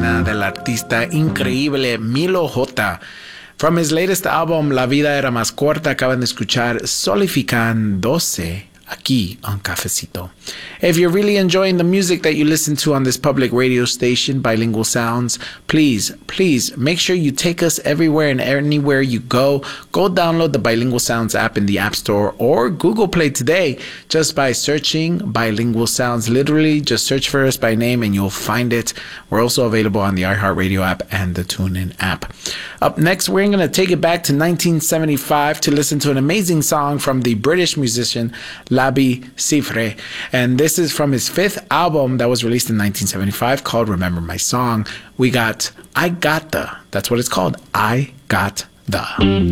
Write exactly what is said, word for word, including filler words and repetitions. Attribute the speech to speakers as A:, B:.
A: Morena del artista increíble Milo J. From his latest album, La Vida Era Más Corta, acaban de escuchar Solificándose aquí on Cafecito. If you're really enjoying the music that you listen to on this public radio station, Bilingual Sounds, please, please make sure you take us everywhere and anywhere you go. Go download the Bilingual Sounds app in the App Store or Google Play today just by searching Bilingual Sounds. Literally, just search for us by name and you'll find it. We're also available on the iHeartRadio app and the TuneIn app. Up next, we're going to take it back to nineteen seventy-five to listen to an amazing song from the British musician Labi Siffre. And this is from his fifth album that was released in nineteen seventy-five called Remember My Song. We got I Got The. That's what it's called. I Got The.